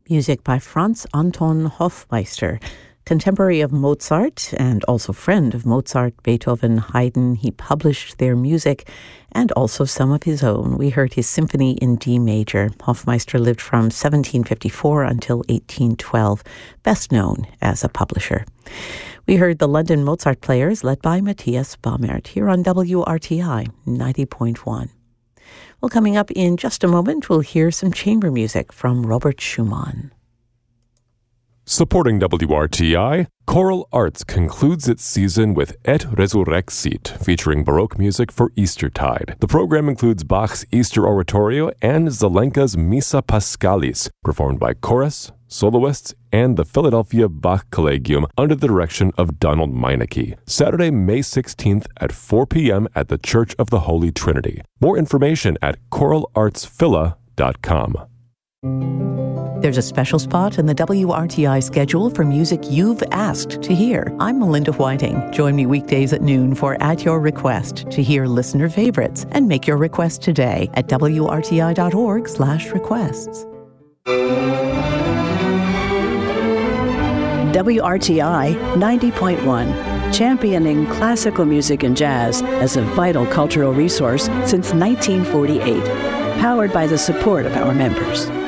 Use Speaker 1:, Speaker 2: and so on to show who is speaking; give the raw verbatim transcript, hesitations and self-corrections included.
Speaker 1: Music by Franz Anton Hofmeister, contemporary of Mozart and also friend of Mozart, Beethoven, Haydn. He published their music and also some of his own. We heard his symphony in D major. Hofmeister lived from seventeen fifty-four until eighteen twelve, best known as a publisher. We heard the London Mozart Players led by Matthias Baumert here on W R T I ninety point one. Well, coming up in just a moment, we'll hear some chamber music from Robert Schumann.
Speaker 2: Supporting W R T I, Choral Arts concludes its season with Et Resurrexit, featuring Baroque music for Eastertide. The program includes Bach's Easter Oratorio and Zelenka's Missa Paschalis, performed by chorus, soloists, and the Philadelphia Bach Collegium under the direction of Donald Meineke. Saturday, May sixteenth at four p.m. at the Church of the Holy Trinity. More information at choral arts phila dot com.
Speaker 1: There's a special spot in the W R T I schedule for music you've asked to hear. I'm Melinda Whiting. Join me weekdays at noon for At Your Request to hear listener favorites and make your request today at W R T I dot org slash requests.
Speaker 3: W R T I ninety point one, championing classical music and jazz as a vital cultural resource since nineteen forty-eight, powered by the support of our members.